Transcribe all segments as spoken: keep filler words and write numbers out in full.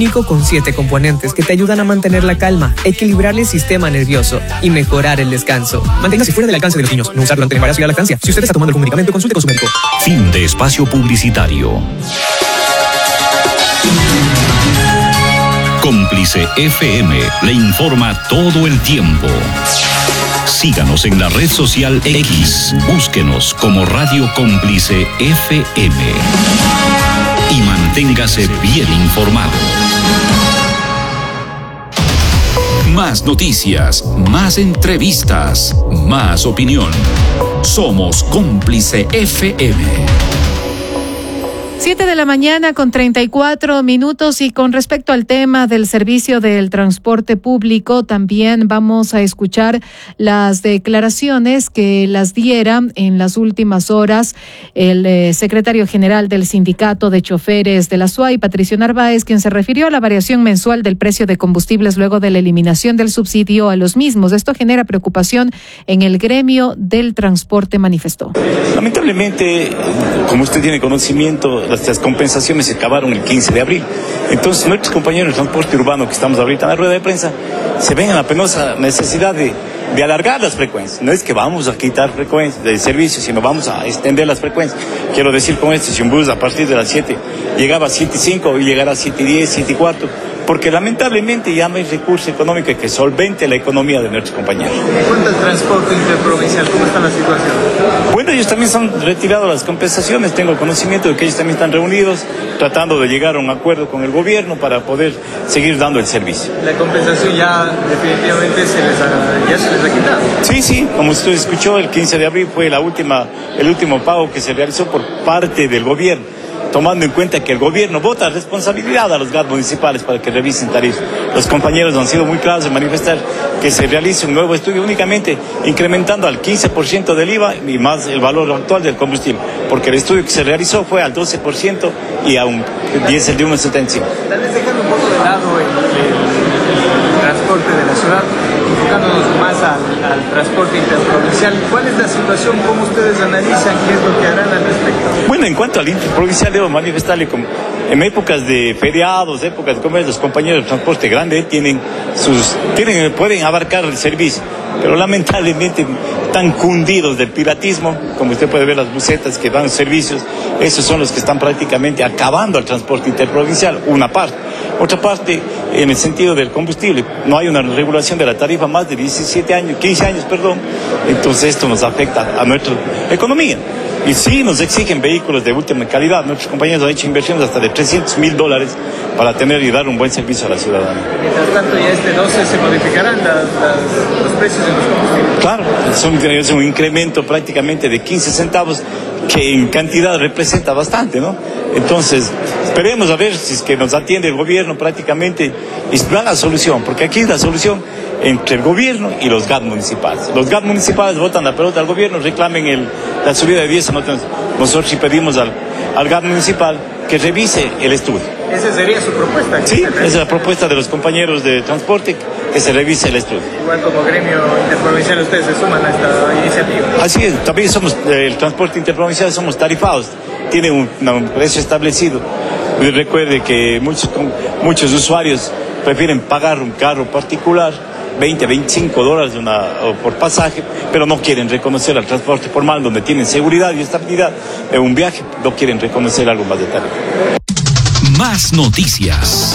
Con siete componentes que te ayudan a mantener la calma, equilibrar el sistema nervioso y mejorar el descanso. Manténgase fuera del alcance de los niños. No usar durante el embarazo y la lactancia. Si usted está tomando algún medicamento, consulte con su médico. Fin de espacio publicitario. Cómplice F M le informa todo el tiempo. Síganos en la red social X. Búsquenos como Radio Cómplice F M. Y manténgase bien informado. Más noticias, más entrevistas, más opinión. Somos Cómplice F M. Siete de la mañana con treinta y cuatro minutos, y con respecto al tema del servicio del transporte público, también vamos a escuchar las declaraciones que las diera en las últimas horas el eh, secretario general del Sindicato de Choferes de la S U A Y, Patricio Narváez, quien se refirió a la variación mensual del precio de combustibles luego de la eliminación del subsidio a los mismos. Esto genera preocupación en el gremio del transporte, manifestó. Lamentablemente, como usted tiene conocimiento, las compensaciones se acabaron el quince de abril. Entonces, nuestros compañeros de transporte urbano que estamos ahorita en la rueda de prensa se ven en la penosa necesidad de, de alargar las frecuencias. No es que vamos a quitar frecuencias de servicio, sino vamos a extender las frecuencias. Quiero decir con esto, si un bus a partir de las siete llegaba a siete y cinco, hoy llegará a siete y diez, siete y cuarto, porque lamentablemente ya no hay recurso económico que solvente la economía de nuestros compañeros. En cuanto al transporte interprovincial, ¿cómo está la situación? Bueno, ellos también han retirado las compensaciones. Tengo conocimiento de que ellos también están reunidos tratando de llegar a un acuerdo con el gobierno para poder seguir dando el servicio. ¿La compensación ya definitivamente se les ha, ya se les ha quitado? Sí, sí, como usted escuchó, el quince de abril fue la última, el último pago que se realizó por parte del gobierno, tomando en cuenta que el gobierno vota responsabilidad a los G A T municipales para que revisen tarifas. Los compañeros han sido muy claros en manifestar que se realice un nuevo estudio únicamente incrementando al quince por ciento del I V A y más el valor actual del combustible, porque el estudio que se realizó fue al doce por ciento y a un diésel de uno coma setenta y cinco. Tal vez dejando un poco de lado el, el, el transporte de la ciudad, enfocándonos más al, al transporte interprovincial, ¿cuál es la situación? ¿Cómo ustedes analizan? ¿Qué es lo que harán al respecto? Bueno, en cuanto al interprovincial, debo manifestarle como en épocas de feriados, épocas de comer, los compañeros de transporte grande tienen sus, tienen, pueden abarcar el servicio, pero lamentablemente están cundidos del piratismo. Como usted puede ver, las busetas que dan servicios, esos son los que están prácticamente acabando el transporte interprovincial, una parte. Otra parte, en el sentido del combustible, no hay una regulación de la tarifa más de diecisiete años, quince años, perdón, entonces esto nos afecta a nuestra economía. Y sí nos exigen vehículos de última calidad. Nuestros compañeros han hecho inversiones hasta de trescientos mil dólares para tener y dar un buen servicio a la ciudadanía. Mientras tanto, ya este doce se modificarán las, las, los precios de los combustibles. Claro, es un, es un incremento prácticamente de quince centavos que en cantidad representa bastante, ¿no? Entonces, esperemos a ver si es que nos atiende el gobierno prácticamente y da la solución, porque aquí es la solución entre el gobierno y los G A T municipales. Los G A T municipales votan la pelota al gobierno, reclamen el, la subida de diez. Nosotros sí pedimos al, al G A T municipal que revise el estudio. ¿Esa sería su propuesta? Sí, esa es la propuesta de los compañeros de transporte, que se revise el estudio. Igual como gremio interprovincial, ustedes se suman a esta iniciativa. Así es, también somos, el transporte interprovincial somos tarifados, tiene un, un precio establecido. Y recuerde que muchos, muchos usuarios prefieren pagar un carro particular, veinte, veinticinco dólares una, por pasaje, pero no quieren reconocer al transporte formal, donde tienen seguridad y estabilidad de un viaje, no quieren reconocer algo más de tarifa. Más noticias.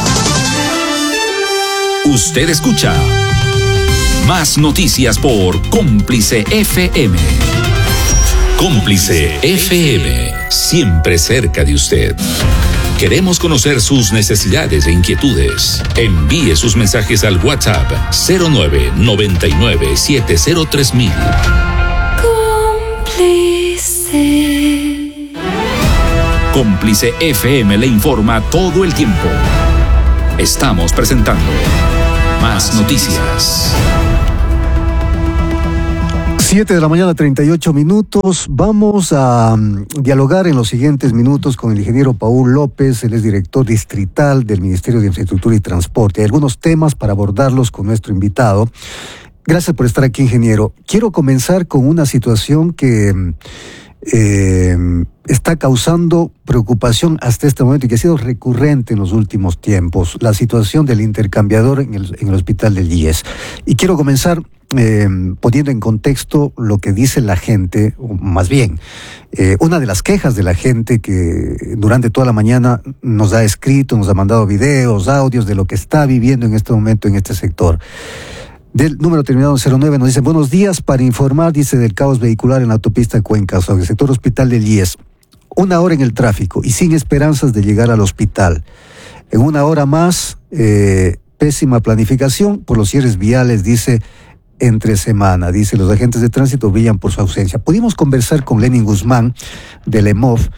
Usted escucha Más Noticias por Cómplice F M. Cómplice F M, siempre cerca de usted. Queremos conocer sus necesidades e inquietudes. Envíe sus mensajes al WhatsApp cero nueve noventa y nueve siete cero tres mil. Cómplice. Cómplice F M le informa todo el tiempo. Estamos presentando Más Noticias. Siete de la mañana, treinta y ocho minutos. Vamos a um, dialogar en los siguientes minutos con el ingeniero Paul López. Él es director distrital del Ministerio de Infraestructura y Transporte. Hay algunos temas para abordarlos con nuestro invitado. Gracias por estar aquí, ingeniero. Quiero comenzar con una situación que eh, está causando preocupación hasta este momento y que ha sido recurrente en los últimos tiempos, la situación del intercambiador en el, en el hospital del I E S. Y quiero comenzar eh, poniendo en contexto lo que dice la gente, o más bien, eh, una de las quejas de la gente que durante toda la mañana nos ha escrito, nos ha mandado videos, audios de lo que está viviendo en este momento en este sector. Del número terminado en cero nueve nos dice: buenos días, para informar, dice, del caos vehicular en la autopista Cuenca, sobre el sector hospital del I E S. Una hora en el tráfico y sin esperanzas de llegar al hospital. En una hora más, eh, pésima planificación por los cierres viales, dice, entre semana. Dice, los agentes de tránsito brillan por su ausencia. Pudimos conversar con Lenin Guzmán del E M O V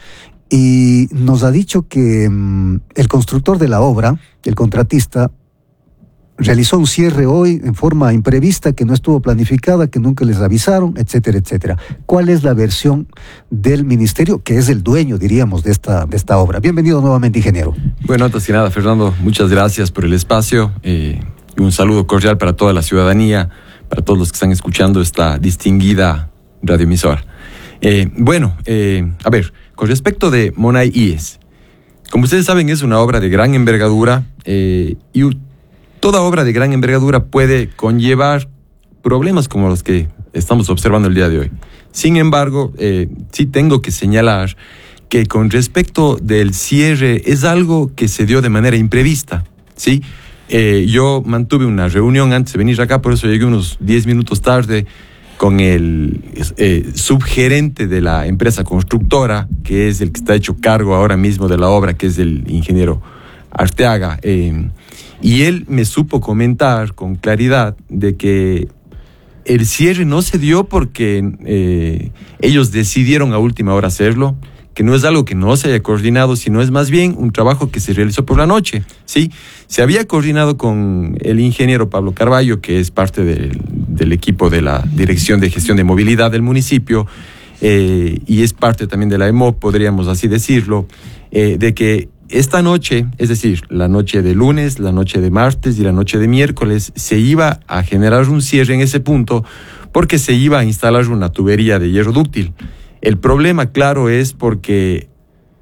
y nos ha dicho que mmm, el constructor de la obra, el contratista, realizó un cierre hoy en forma imprevista, que no estuvo planificada, que nunca les avisaron, etcétera, etcétera. ¿Cuál es la versión del ministerio, que es el dueño, diríamos, de esta, de esta obra? Bienvenido nuevamente, ingeniero. Bueno, antes que nada, Fernando, muchas gracias por el espacio eh, y un saludo cordial para toda la ciudadanía, para todos los que están escuchando esta distinguida radioemisora. Eh, bueno, eh, a ver, con respecto de Monay I E S, como ustedes saben, es una obra de gran envergadura eh, y toda obra de gran envergadura puede conllevar problemas como los que estamos observando el día de hoy. Sin embargo, eh, sí tengo que señalar que con respecto del cierre es algo que se dio de manera imprevista, ¿sí? Eh, yo mantuve una reunión antes de venir acá, por eso llegué unos diez minutos tarde, con el eh, subgerente de la empresa constructora, que es el que está hecho cargo ahora mismo de la obra, que es el ingeniero Arteaga. Eh, Y él me supo comentar con claridad de que el cierre no se dio porque eh, ellos decidieron a última hora hacerlo, que no es algo que no se haya coordinado, sino es más bien un trabajo que se realizó por la noche, ¿sí? Se había coordinado con el ingeniero Pablo Carballo, que es parte del, del equipo de la Dirección de Gestión de Movilidad del municipio, eh, y es parte también de la E M O P, podríamos así decirlo, eh, de que esta noche, es decir, la noche de lunes, la noche de martes y la noche de miércoles, se iba a generar un cierre en ese punto porque se iba a instalar una tubería de hierro dúctil. El problema, claro, es porque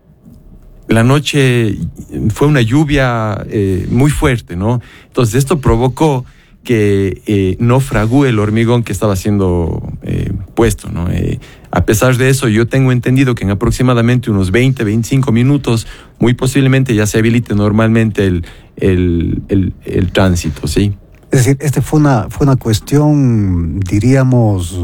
la noche fue una lluvia eh, muy fuerte, ¿no? Entonces esto provocó que eh, no fragúe el hormigón que estaba siendo eh, puesto, ¿no? Eh, a pesar de eso, yo tengo entendido que en aproximadamente unos veinte, veinticinco minutos, muy posiblemente ya se habilite normalmente el, el, el, el tránsito, ¿sí? Es decir, este fue una, fue una cuestión, diríamos,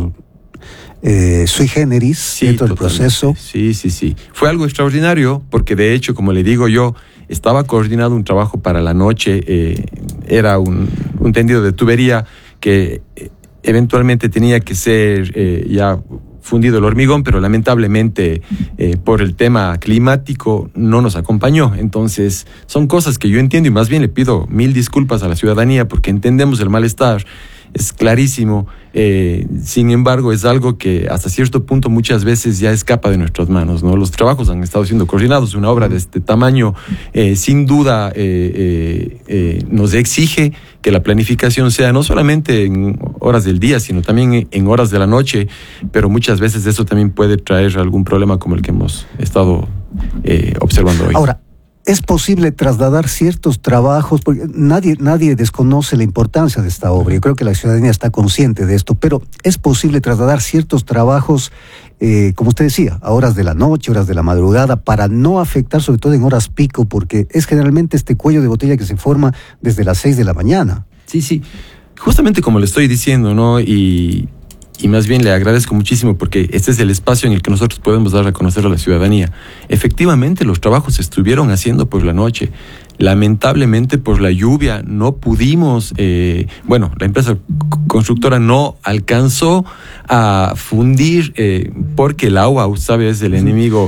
eh, sui generis, sí, dentro del proceso. Sí, sí, sí. Fue algo extraordinario porque, de hecho, como le digo yo, estaba coordinado un trabajo para la noche, eh, era un, un tendido de tubería que eh, eventualmente tenía que ser eh, ya fundido el hormigón, pero lamentablemente eh, por el tema climático no nos acompañó. Entonces son cosas que yo entiendo y más bien le pido mil disculpas a la ciudadanía porque entendemos el malestar, es clarísimo. Eh, sin embargo, es algo que hasta cierto punto muchas veces ya escapa de nuestras manos, ¿no? Los trabajos han estado siendo coordinados. Una obra de este tamaño, eh, sin duda, eh, eh, eh, nos exige que la planificación sea no solamente en horas del día, sino también en horas de la noche, pero muchas veces eso también puede traer algún problema como el que hemos estado eh, observando hoy. Ahora, ¿es posible trasladar ciertos trabajos? Porque nadie, nadie desconoce la importancia de esta obra. Yo creo que la ciudadanía está consciente de esto, pero ¿es posible trasladar ciertos trabajos, eh, como usted decía, a horas de la noche, horas de la madrugada, para no afectar, sobre todo en horas pico? Porque es generalmente este cuello de botella que se forma desde las seis de la mañana. Sí, sí. Justamente como le estoy diciendo, ¿no? Y... Y más bien le agradezco muchísimo porque este es el espacio en el que nosotros podemos dar a conocer a la ciudadanía. Efectivamente, los trabajos se estuvieron haciendo por la noche. Lamentablemente, por la lluvia, no pudimos... Eh, bueno, la empresa constructora no alcanzó a fundir eh, porque el agua, ¿sabes? Es el enemigo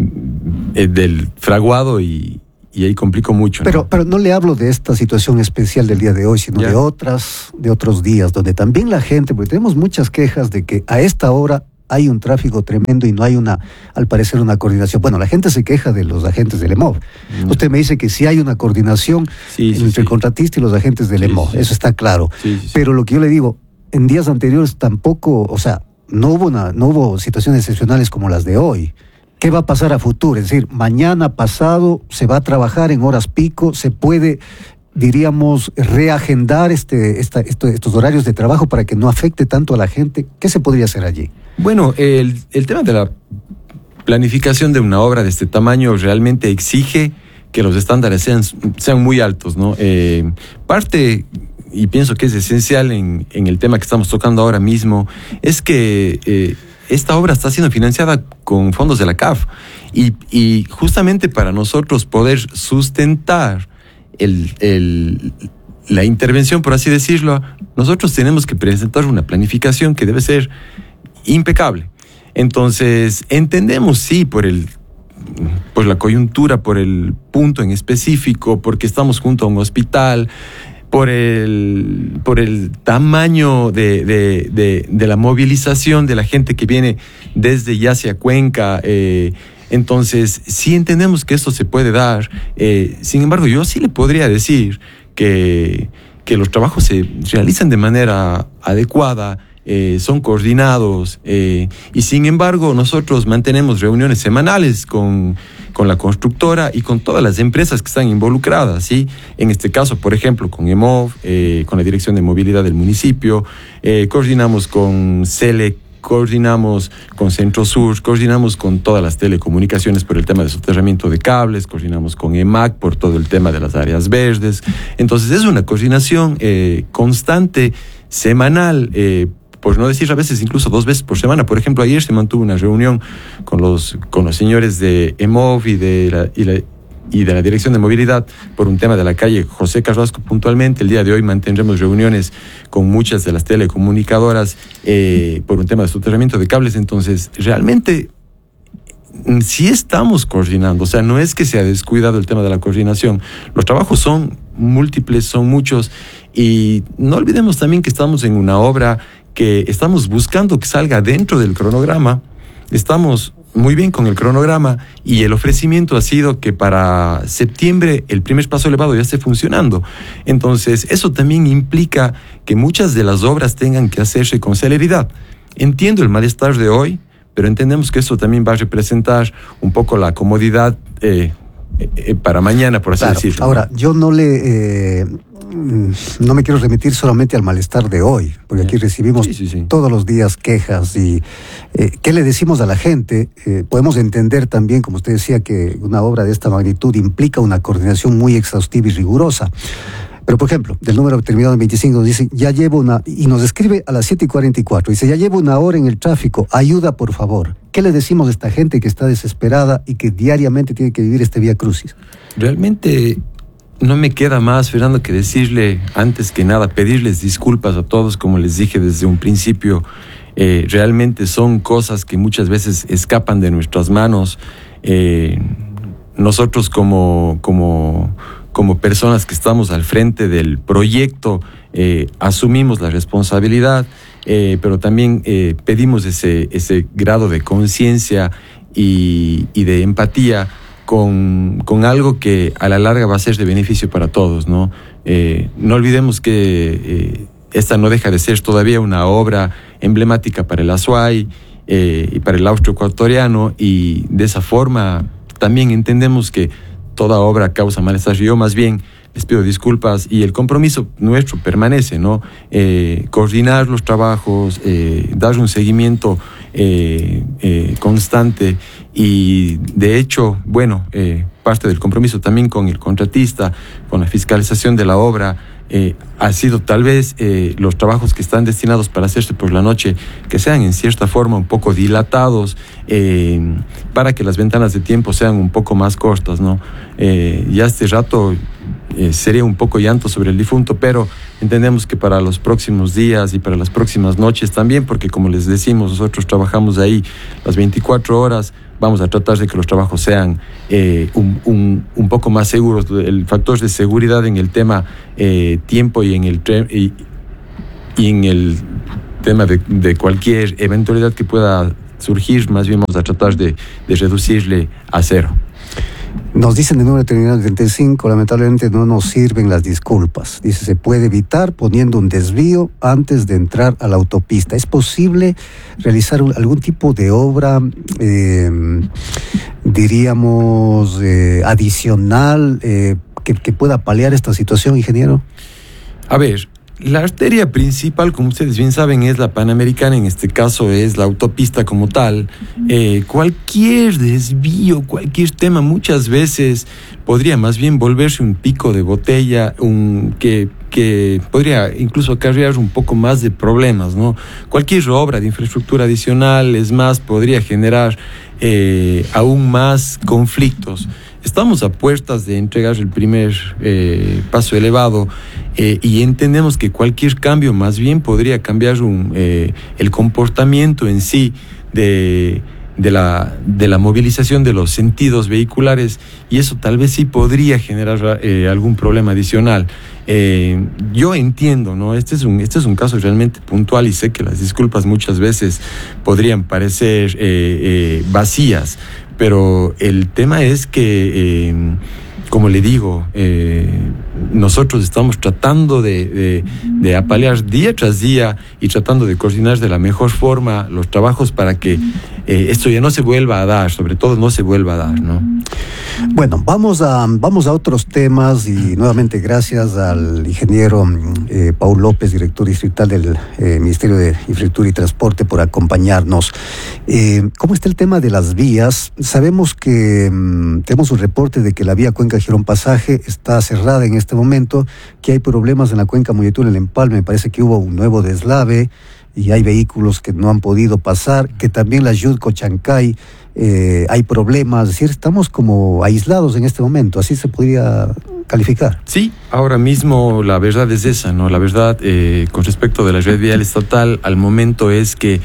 eh, del fraguado y... Y ahí complicó mucho, ¿no? Pero, pero no le hablo de esta situación especial del día de hoy, sino ya. de otras, de otros días, donde también la gente, porque tenemos muchas quejas de que a esta hora hay un tráfico tremendo y no hay una, al parecer, una coordinación. Bueno, la gente se queja de los agentes del E M O V. Mm. Usted me dice que sí hay una coordinación sí, sí, entre sí. el contratista y los agentes del sí, E M O V. Sí. Eso está claro. Sí, sí, sí. Pero lo que yo le digo, en días anteriores tampoco, o sea, no hubo, una, no hubo situaciones excepcionales como las de hoy. ¿Qué va a pasar a futuro? Es decir, mañana, pasado, se va a trabajar en horas pico, se puede, diríamos, reagendar este, esta, esto, estos horarios de trabajo para que no afecte tanto a la gente. ¿Qué se podría hacer allí? Bueno, el, el tema de la planificación de una obra de este tamaño realmente exige que los estándares sean, sean muy altos, ¿no? Eh, parte, y pienso que es esencial en, en el tema que estamos tocando ahora mismo, es que eh, esta obra está siendo financiada con fondos de la C A F y, y justamente para nosotros poder sustentar el, el, la intervención, por así decirlo, nosotros tenemos que presentar una planificación que debe ser impecable. Entonces, entendemos, sí, por el por la coyuntura, por el punto en específico, porque estamos junto a un hospital, por el, por el tamaño de, de, de, de la movilización de la gente que viene desde y hacia Cuenca. Eh, entonces, sí entendemos que esto se puede dar. Eh, sin embargo, yo sí le podría decir que, que los trabajos se realizan de manera adecuada, Eh, son coordinados eh, y sin embargo nosotros mantenemos reuniones semanales con, con la constructora y con todas las empresas que están involucradas, ¿sí? En este caso, por ejemplo, con E M O V, eh, con la Dirección de Movilidad del municipio, eh, coordinamos con C E L E, coordinamos con Centro Sur, coordinamos con todas las telecomunicaciones por el tema de soterramiento de cables, coordinamos con E M A C por todo el tema de las áreas verdes. Entonces es una coordinación eh, constante, semanal, eh, por no decir a veces incluso dos veces por semana. Por ejemplo, ayer se mantuvo una reunión con los, con los señores de E M O V y de la, y, la, y de la Dirección de Movilidad por un tema de la calle José Carrasco puntualmente. El día de hoy mantendremos reuniones con muchas de las telecomunicadoras eh, por un tema de soterramiento de cables. Entonces, realmente sí estamos coordinando. O sea, no es que se ha descuidado el tema de la coordinación. Los trabajos son múltiples, son muchos. Y no olvidemos también que estamos en una obra que estamos buscando que salga dentro del cronograma. Estamos muy bien con el cronograma y el ofrecimiento ha sido que para septiembre el primer paso elevado ya esté funcionando. Entonces, eso también implica que muchas de las obras tengan que hacerse con celeridad. Entiendo el malestar de hoy, pero entendemos que eso también va a representar un poco la comodidad eh, eh, para mañana, por así claro, decirlo. Ahora, yo no le... Eh... no me quiero remitir solamente al malestar de hoy, porque aquí recibimos sí, sí, sí. todos los días quejas y eh, ¿qué le decimos a la gente? Eh, podemos entender también, como usted decía, que una obra de esta magnitud implica una coordinación muy exhaustiva y rigurosa. Pero, por ejemplo, del número terminado en veinticinco nos dice, ya llevo una, y nos escribe a las siete y cuarenta y cuatro, dice, ya llevo una hora en el tráfico, ayuda por favor. ¿Qué le decimos a esta gente que está desesperada y que diariamente tiene que vivir este vía crucis? Realmente no me queda más, Fernando, que decirle, antes que nada, pedirles disculpas a todos, como les dije desde un principio. Eh, realmente son cosas que muchas veces escapan de nuestras manos. Eh, nosotros como, como, como personas que estamos al frente del proyecto, eh, asumimos la responsabilidad, eh, pero también eh, pedimos ese, ese grado de conciencia y, y de empatía Con, con algo que a la larga va a ser de beneficio para todos, ¿no? Eh, no olvidemos que eh, esta no deja de ser todavía una obra emblemática para el Azuay eh, y para el austroecuatoriano, y de esa forma también entendemos que toda obra causa malestar. Yo más bien les pido disculpas y el compromiso nuestro permanece, ¿no? Eh, coordinar los trabajos, eh, dar un seguimiento eh, eh, constante y de hecho, bueno, eh, parte del compromiso también con el contratista, con la fiscalización de la obra, eh, ha sido tal vez eh, los trabajos que están destinados para hacerse por la noche, que sean en cierta forma un poco dilatados, eh, para que las ventanas de tiempo sean un poco más cortas, ¿no? Eh, ya este rato eh, sería un poco llanto sobre el difunto, pero entendemos que para los próximos días y para las próximas noches también, porque como les decimos, nosotros trabajamos ahí las veinticuatro horas, vamos a tratar de que los trabajos sean eh, un, un, un poco más seguros. El factor de seguridad en el tema eh, tiempo y en el, y, y en el tema de, de cualquier eventualidad que pueda surgir, más bien vamos a tratar de, de reducirle a cero. Nos dicen de número terminal treinta y cinco, lamentablemente no nos sirven las disculpas. Dice, se puede evitar poniendo un desvío antes de entrar a la autopista. ¿Es posible realizar un, algún tipo de obra, eh, diríamos, eh, adicional, eh, que, que pueda paliar esta situación, ingeniero? A ver, la arteria principal, como ustedes bien saben, es la Panamericana, en este caso es la autopista como tal. Eh, cualquier desvío, cualquier tema, muchas veces podría más bien volverse un pico de botella, un que, que podría incluso acarrear un poco más de problemas, ¿no? Cualquier obra de infraestructura adicional, es más, podría generar eh, aún más conflictos. Estamos a puertas de entregar el primer eh, paso elevado eh, y entendemos que cualquier cambio más bien podría cambiar un, eh, el comportamiento en sí de, de, la, de la movilización de los sentidos vehiculares, y eso tal vez sí podría generar eh, algún problema adicional. Eh, yo entiendo, ¿no? Este es un, este es un caso realmente puntual y sé que las disculpas muchas veces podrían parecer eh, eh, vacías, pero el tema es que, eh, como le digo, eh, nosotros estamos tratando de, de, de apalear día tras día y tratando de coordinar de la mejor forma los trabajos para que eh, esto ya no se vuelva a dar, sobre todo no se vuelva a dar, ¿no? Bueno, vamos a, vamos a otros temas y nuevamente gracias al ingeniero eh, Paul López, director distrital del eh, Ministerio de Infraestructura y Transporte, por acompañarnos. Eh, ¿Cómo está el tema de las vías? Sabemos que um, tenemos un reporte de que la vía Cuenca-Girón Pasaje está cerrada en este momento, que hay problemas en la Cuenca Moyeturo, en el Empalme, me parece que hubo un nuevo deslave y hay vehículos que no han podido pasar, que también la Yudco-Chancay eh, hay problemas, es decir, estamos como aislados en este momento, así se podría calificar. Sí, ahora mismo la verdad es esa, ¿no? La verdad, eh, con respecto de la red vial estatal, al momento es que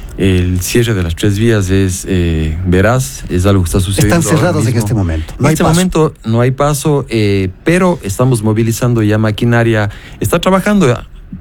el cierre de las tres vías es eh, veraz, es algo que está sucediendo. Están cerrados en este momento. No en este paso. momento no hay paso, eh, pero estamos movilizando ya maquinaria, está trabajando.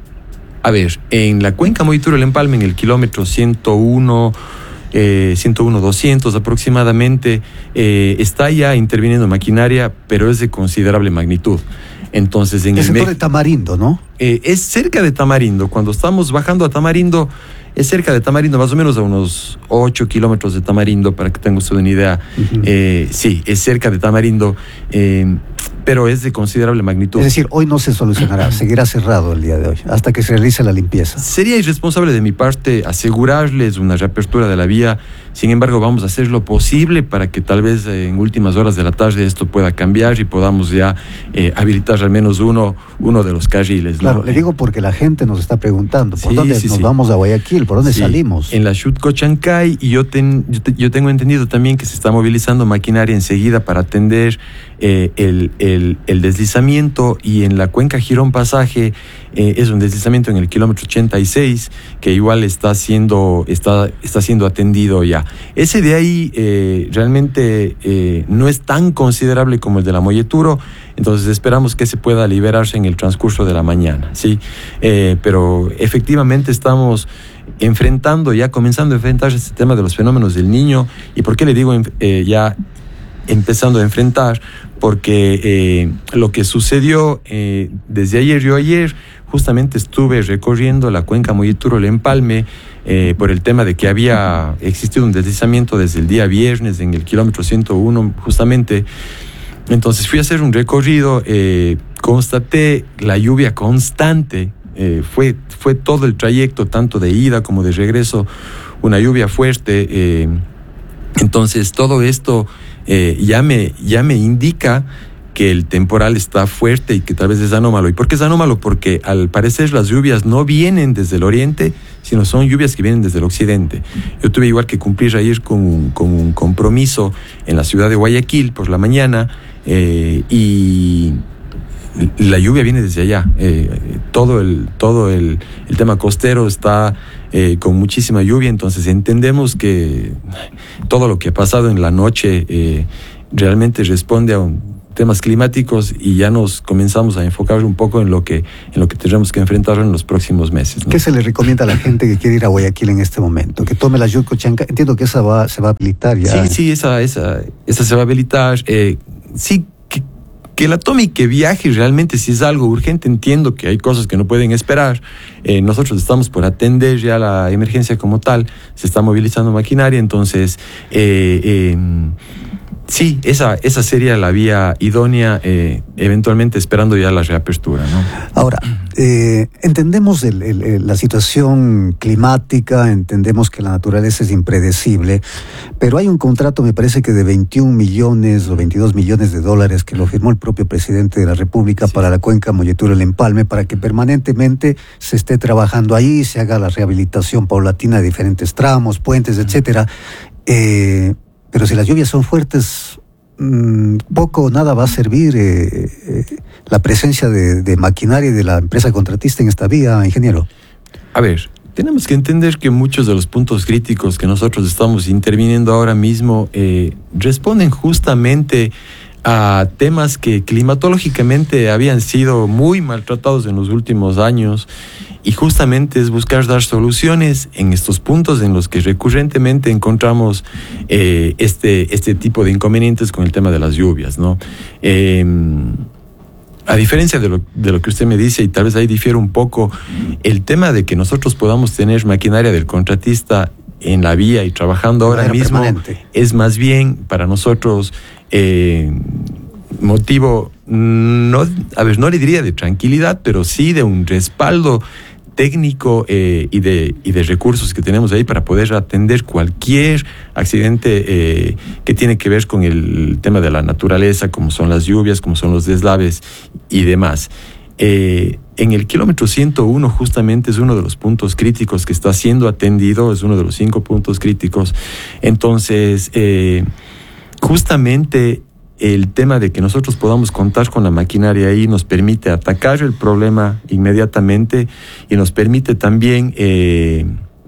A ver, en la Cuenca Moyeturo El Empalme, en el kilómetro ciento uno, eh, ciento uno, doscientos aproximadamente, eh, está ya interviniendo maquinaria, pero es de considerable magnitud. Entonces, en el, el sector me- de Tamarindo, ¿no? Eh, es cerca de Tamarindo. Cuando estamos bajando a Tamarindo, es cerca de Tamarindo, más o menos a unos ocho kilómetros de Tamarindo, para que tenga usted una idea. Uh-huh. Eh, sí, es cerca de Tamarindo, eh, pero es de considerable magnitud. Es decir, hoy no se solucionará, seguirá cerrado el día de hoy, hasta que se realice la limpieza. Sería irresponsable de mi parte asegurarles una reapertura de la vía. Sin embargo, vamos a hacer lo posible para que tal vez eh, en últimas horas de la tarde esto pueda cambiar y podamos ya eh, habilitar al menos uno, uno de los carriles, ¿no? Claro, le digo porque la gente nos está preguntando, ¿por sí, dónde sí, nos sí. vamos a Guayaquil? ¿Por dónde sí. salimos? En la Yudco-Chancay, y yo, ten, yo, te, yo tengo entendido también que se está movilizando maquinaria enseguida para atender eh, el, el, el deslizamiento, y en la Cuenca Girón Pasaje eh, es un deslizamiento en el kilómetro ochenta y seis que igual está siendo, está, está siendo atendido ya. Ese de ahí eh, realmente eh, no es tan considerable como el de la Moyeturo, entonces esperamos que se pueda liberarse en el transcurso de la mañana, ¿sí? Eh, pero efectivamente estamos enfrentando, ya comenzando a enfrentar este tema de los fenómenos del Niño. ¿Y por qué le digo eh, ya empezando a enfrentar? Porque eh, lo que sucedió eh, desde ayer, yo ayer justamente estuve recorriendo la Cuenca Moyeturo El Empalme eh, por el tema de que había existido un deslizamiento desde el día viernes en el kilómetro ciento uno justamente. Entonces fui a hacer un recorrido, eh, constaté la lluvia constante, eh, fue, fue todo el trayecto, tanto de ida como de regreso, una lluvia fuerte. Eh, entonces todo esto eh, ya, me, ya me indica que el temporal está fuerte y que tal vez es anómalo. ¿Y por qué es anómalo? Porque al parecer las lluvias no vienen desde el oriente, sino son lluvias que vienen desde el occidente. Yo tuve igual que cumplir ayer con un, con un compromiso en la ciudad de Guayaquil por la mañana, eh, y la lluvia viene desde allá. Eh, todo el, todo el, el tema costero está eh, con muchísima lluvia, entonces entendemos que todo lo que ha pasado en la noche eh, realmente responde a un temas climáticos y ya nos comenzamos a enfocar un poco en lo que en lo que tendremos que enfrentar en los próximos meses, ¿no? ¿Qué se le recomienda a la gente que quiere ir a Guayaquil en este momento? Que tome la Yurcochanca. Entiendo que esa va, se va a habilitar ya. Sí, sí, esa, esa, esa se va a habilitar. Eh, sí, que, que la tome y que viaje realmente si es algo urgente. Entiendo que hay cosas que no pueden esperar. Eh, nosotros estamos por atender ya la emergencia como tal. Se está movilizando maquinaria, entonces... Eh, eh, Sí, esa, esa sería la vía idónea, eh, eventualmente esperando ya la reapertura, ¿no? Ahora, eh, entendemos el, el, el, la situación climática, entendemos que la naturaleza es impredecible, pero hay un contrato, me parece que de veintiún millones o veintidós millones de dólares que lo firmó el propio presidente de la República, sí, para la cuenca Molleturo-El Empalme, para que permanentemente se esté trabajando ahí, se haga la rehabilitación paulatina de diferentes tramos, puentes, etcétera. Eh, Pero si las lluvias son fuertes, mmm, poco o nada va a servir eh, eh, la presencia de, de maquinaria y de la empresa contratista en esta vía, ingeniero. A ver, tenemos que entender que muchos de los puntos críticos que nosotros estamos interviniendo ahora mismo eh, responden justamente a temas que climatológicamente habían sido muy maltratados en los últimos años, y justamente es buscar dar soluciones en estos puntos en los que recurrentemente encontramos eh, este, este tipo de inconvenientes con el tema de las lluvias, ¿no? Eh, a diferencia de lo, de lo que usted me dice, y tal vez ahí difiere un poco, el tema de que nosotros podamos tener maquinaria del contratista en la vía y trabajando ahora mismo permanente es más bien para nosotros eh, motivo, no, a ver, no le diría de tranquilidad, pero sí de un respaldo técnico eh, y, de, y de recursos que tenemos ahí para poder atender cualquier accidente eh, que tiene que ver con el tema de la naturaleza, como son las lluvias, como son los deslaves y demás. Eh, en el kilómetro ciento uno justamente es uno de los puntos críticos que está siendo atendido, es uno de los cinco puntos críticos. Entonces, eh, justamente el tema de que nosotros podamos contar con la maquinaria ahí nos permite atacar el problema inmediatamente y nos permite también eh,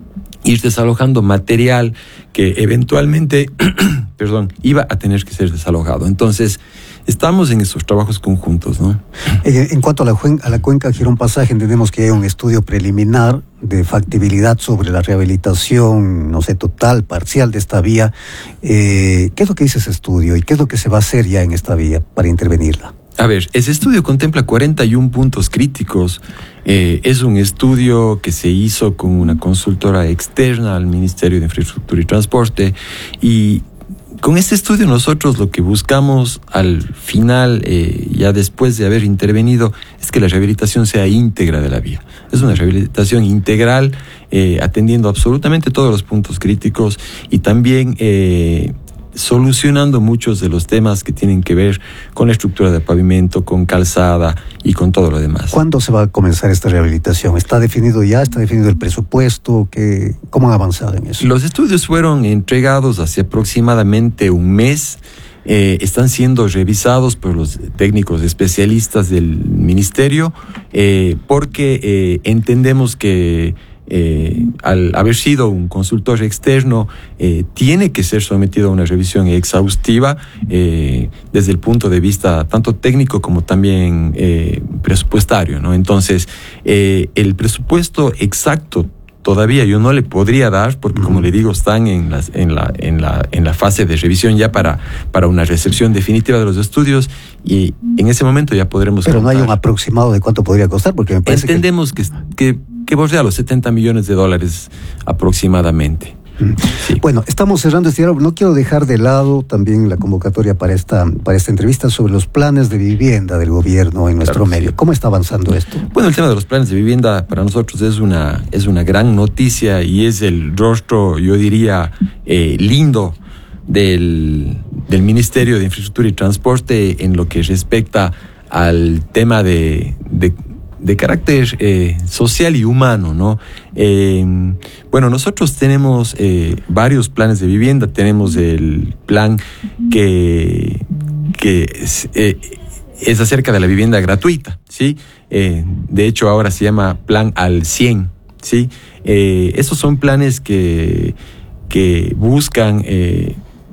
ir desalojando material que eventualmente, perdón, iba a tener que ser desalojado. Entonces, estamos en esos trabajos conjuntos, ¿no? En cuanto a la, a la cuenca Girón Pasaje, entendemos que hay un estudio preliminar de factibilidad sobre la rehabilitación, no sé, total, parcial de esta vía. Eh, ¿Qué es lo que dice ese estudio y qué es lo que se va a hacer ya en esta vía para intervenirla? A ver, ese estudio contempla cuarenta y un puntos críticos. Eh, es un estudio que se hizo con una consultora externa al Ministerio de Infraestructura y Transporte, y con este estudio nosotros lo que buscamos al final, eh, ya después de haber intervenido, es que la rehabilitación sea íntegra de la vía. Es una rehabilitación integral, eh, atendiendo absolutamente todos los puntos críticos y también eh, solucionando muchos de los temas que tienen que ver con la estructura de pavimento, con calzada y con todo lo demás. ¿Cuándo se va a comenzar esta rehabilitación? ¿Está definido ya? ¿Está definido el presupuesto? ¿Qué, ¿Cómo han avanzado en eso? Los estudios fueron entregados hace aproximadamente un mes. Eh, están siendo revisados por los técnicos especialistas del ministerio eh, porque eh, entendemos que Eh, al haber sido un consultor externo, eh, tiene que ser sometido a una revisión exhaustiva eh, desde el punto de vista tanto técnico como también eh, presupuestario, ¿no? Entonces, eh, el presupuesto exacto todavía yo no le podría dar porque, como le digo, están en, las, en, la, en, la, en la fase de revisión ya para, para una recepción definitiva de los estudios, y en ese momento ya podremos... Pero contar. No hay un aproximado de cuánto podría costar, porque me parece Entendemos que... que, que bordea los setenta millones de dólares aproximadamente. Sí. Bueno, estamos cerrando este diálogo. No quiero dejar de lado también la convocatoria para esta, para esta entrevista sobre los planes de vivienda del gobierno en nuestro claro, medio. Sí. ¿Cómo está avanzando esto? Bueno, el tema de los planes de vivienda para nosotros es una, es una gran noticia y es el rostro, yo diría, eh, lindo del, del Ministerio de Infraestructura y Transporte en lo que respecta al tema de... de de carácter eh, social y humano, ¿no? Eh, bueno, nosotros tenemos eh, varios planes de vivienda. Tenemos el plan que, que es, eh, es acerca de la vivienda gratuita, ¿sí? Eh, de hecho, ahora se llama Plan al cien, ¿sí? Eh, esos son planes que, que buscan... Eh,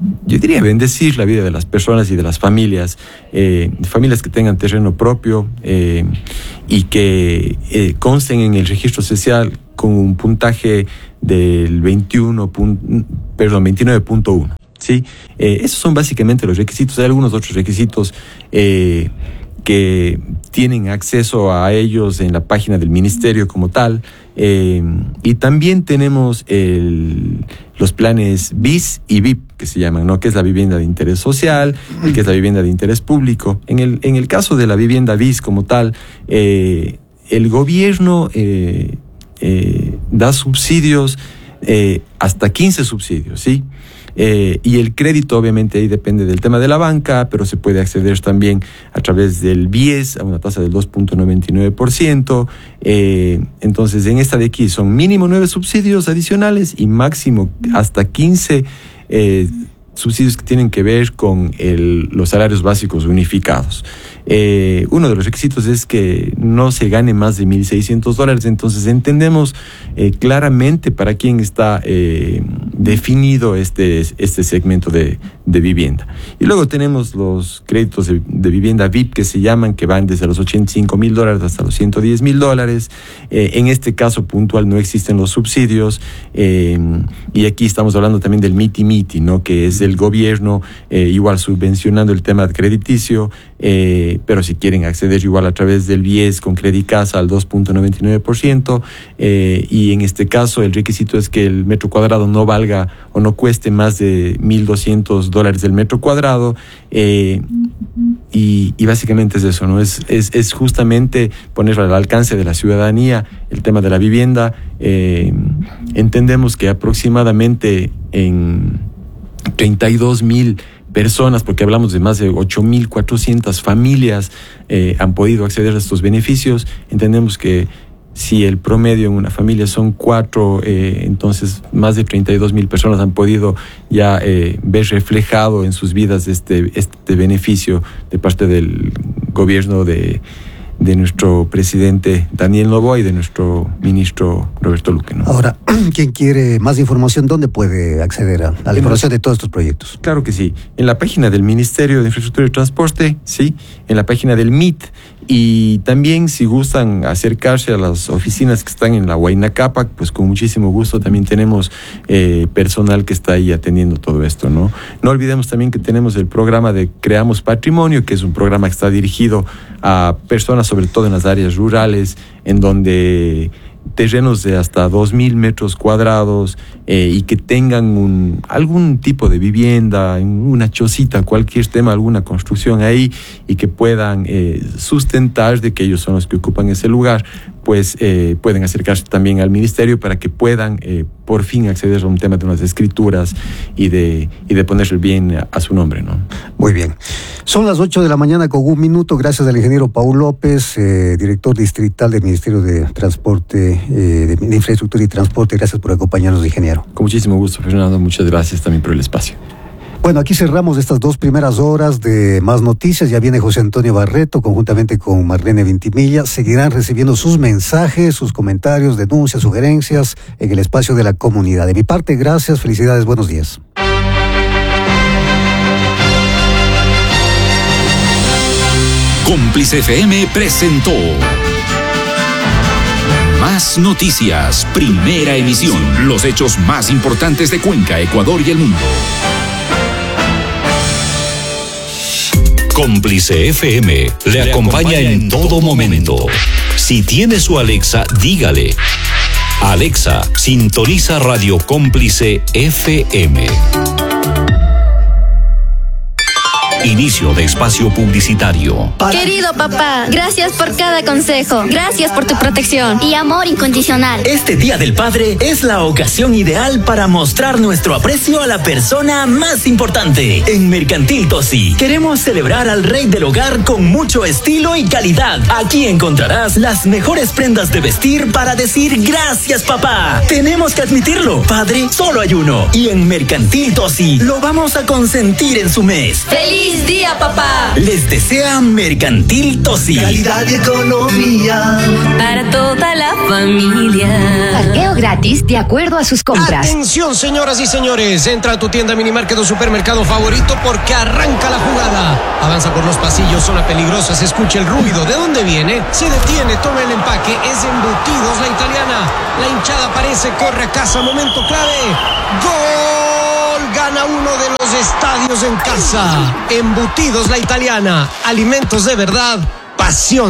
yo diría, bendecir la vida de las personas y de las familias, eh, familias que tengan terreno propio eh, y que eh, consten en el registro social con un puntaje del veintiuno, perdón, veintinueve punto uno. ¿Sí? Eh, esos son básicamente los requisitos. Hay algunos otros requisitos eh, que tienen acceso a ellos en la página del ministerio como tal. Eh, y también tenemos el, los planes B I S y V I P, que se llaman, ¿no? Que es la vivienda de interés social y que es la vivienda de interés público. En el, en el caso de la vivienda B I S como tal, eh, el gobierno eh, eh, da subsidios, eh, hasta quince subsidios, ¿sí? Eh, y el crédito obviamente ahí depende del tema de la banca, pero se puede acceder también a través del B I E S a una tasa del dos punto noventa y nueve por ciento. Eh, entonces en esta de aquí son mínimo nueve subsidios adicionales y máximo hasta quince eh, subsidios que tienen que ver con el, los salarios básicos unificados. Eh, uno de los requisitos es que no se gane más de mil seiscientos dólares, entonces entendemos eh, claramente para quién está eh, definido este, este segmento de, de vivienda. Y luego tenemos los créditos de, de vivienda V I P que se llaman, que van desde los ochenta y cinco mil dólares hasta los ciento diez mil dólares. Eh, en este caso puntual no existen los subsidios eh, y aquí estamos hablando también del miti miti, ¿no? Que es del gobierno eh, igual subvencionando el tema crediticio. Eh, pero si quieren acceder igual a través del B I E S con Credicasa al dos punto noventa y nueve por ciento eh, y en este caso el requisito es que el metro cuadrado no valga o no cueste más de mil doscientos dólares el metro cuadrado eh, y, y básicamente es eso, ¿no? Es, es, es justamente poner al alcance de la ciudadanía el tema de la vivienda. Eh, entendemos que aproximadamente en treinta y dos mil personas, porque hablamos de más de ocho mil cuatrocientas familias eh, han podido acceder a estos beneficios. Entendemos que si el promedio en una familia son cuatro, eh, entonces más de treinta y dos mil personas han podido ya eh, ver reflejado en sus vidas este, este beneficio de parte del gobierno de de nuestro presidente Daniel Noboa y de nuestro ministro Roberto Luque, ¿no? Ahora, ¿quién quiere más información? ¿Dónde puede acceder a, a la información de todos estos proyectos? Claro que sí. En la página del Ministerio de Infraestructura y Transporte, sí. En la página del M I T. Y también si gustan acercarse a las oficinas que están en la Huayna Cápac, pues con muchísimo gusto también tenemos eh, personal que está ahí atendiendo todo esto, ¿no? No olvidemos también que tenemos el programa de Creamos Patrimonio, que es un programa que está dirigido a personas, sobre todo en las áreas rurales, en donde terrenos de hasta dos mil metros cuadrados eh, y que tengan un, algún tipo de vivienda, una chocita, cualquier tema, alguna construcción ahí y que puedan eh, sustentar de que ellos son los que ocupan ese lugar, pues eh, pueden acercarse también al ministerio para que puedan eh, por fin acceder a un tema de unas escrituras y de, y de ponerse bien a, a su nombre, ¿no? Muy bien. Son las ocho de la mañana con un minuto. Gracias al ingeniero Paul López, eh, director distrital del Ministerio de Transporte, eh, de, de Infraestructura y Transporte. Gracias por acompañarnos, ingeniero. Con muchísimo gusto, Fernando. Muchas gracias también por el espacio. Bueno, aquí cerramos estas dos primeras horas de Más Noticias. Ya viene José Antonio Barreto conjuntamente con Marlene Vintimilla. Seguirán recibiendo sus mensajes, sus comentarios, denuncias, sugerencias en el espacio de la comunidad. De mi parte, gracias, felicidades, buenos días. Cómplice F M presentó Más Noticias, primera emisión. Los hechos más importantes de Cuenca, Ecuador y el mundo. Cómplice F M le acompaña en todo momento. Si tiene su Alexa, dígale: Alexa, sintoniza Radio Cómplice F M. Inicio de espacio publicitario. Querido papá, gracias por cada consejo. Gracias por tu protección y amor incondicional. Este Día del Padre es la ocasión ideal para mostrar nuestro aprecio a la persona más importante. En Mercantil Tosi queremos celebrar al rey del hogar con mucho estilo y calidad. Aquí encontrarás las mejores prendas de vestir para decir gracias, papá. Tenemos que admitirlo, padre solo hay uno. Y en Mercantil Tosi lo vamos a consentir en su mes. ¡Feliz ¡Feliz día, papá! Les desea Mercantil Tosi. Calidad y economía para toda la familia. Parqueo gratis de acuerdo a sus compras. Atención, señoras y señores. Entra a tu tienda Minimarket o supermercado favorito porque arranca la jugada. Avanza por los pasillos, zona peligrosa, se escucha el ruido. ¿De dónde viene? Se detiene, toma el empaque. Es Embutidos La Italiana. La hinchada aparece, corre a casa, momento clave. ¡Gol! Gana uno de los estadios en casa. Embutidos La Italiana. Alimentos de verdad, pasión.